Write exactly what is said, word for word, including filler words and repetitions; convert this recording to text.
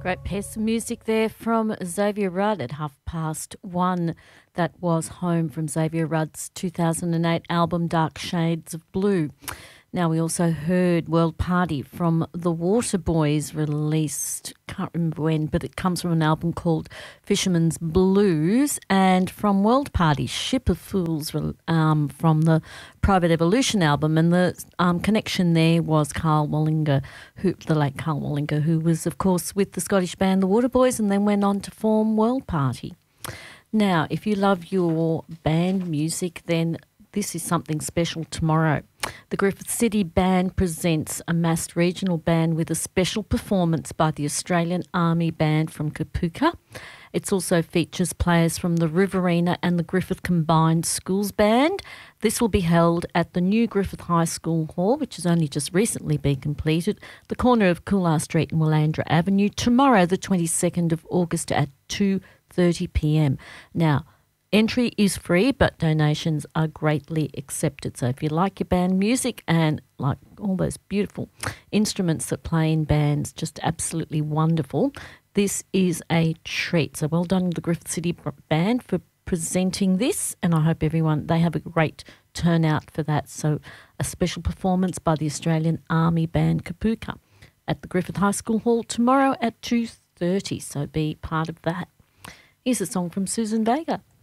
Great piece of music there from Xavier Rudd at half past one. That was Home from Xavier Rudd's two thousand eight album Dark Shades of Blue. Now, we also heard World Party from the Waterboys, released, can't remember when, but it comes from an album called Fisherman's Blues, and from World Party, Ship of Fools um, from the Private Evolution album. And the um, connection there was Carl Wallinger, who, the late Carl Wallinger, who was, of course, with the Scottish band The Waterboys and then went on to form World Party. Now, if you love your band music, then this is something special tomorrow. The Griffith City Band presents a massed regional band with a special performance by the Australian Army Band from Kapuka. It also features players from the Riverina and the Griffith Combined Schools Band. This will be held at the new Griffith High School Hall, which has only just recently been completed, the corner of Coolar Street and Willandra Avenue, tomorrow the twenty-second of August at two thirty p m. Now, entry is free, but donations are greatly accepted. So if you like your band music and like all those beautiful instruments that play in bands, just absolutely wonderful, this is a treat. So well done to the Griffith City Band for presenting this, and I hope everyone, they have a great turnout for that. So a special performance by the Australian Army Band Kapuka at the Griffith High School Hall tomorrow at two thirty. So be part of that. Here's a song from Susan Vega.